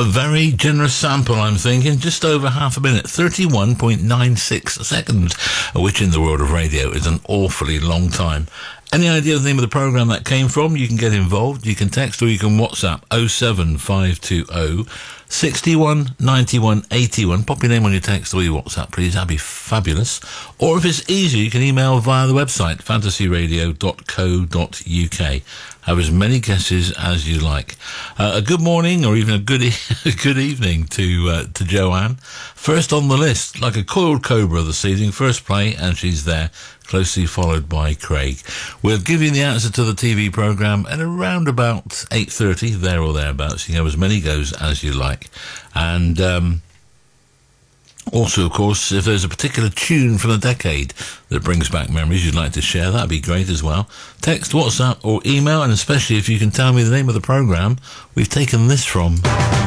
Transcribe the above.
A very generous sample, I'm thinking. Just over half a minute. 31.96 seconds, which in the world of radio is an awfully long time. Any idea of the name of the programme that came from? You can get involved. You can text or you can WhatsApp 07520 61 91 81. Pop your name on your text or your WhatsApp, please. That'd be fabulous. Or if it's easier, you can email via the website, fantasyradio.co.uk. Have as many guesses as you like. A good morning or even a good evening to Joanne. First on the list, like a coiled cobra this evening. First play, and she's there, closely followed by Craig. We'll give you the answer to the TV programme at around about 8:30, there or thereabouts. You can have as many goes as you like. And also, of course, if there's a particular tune from the decade that brings back memories you'd like to share, that'd be great as well. Text, WhatsApp or email, and especially if you can tell me the name of the programme we've taken this from.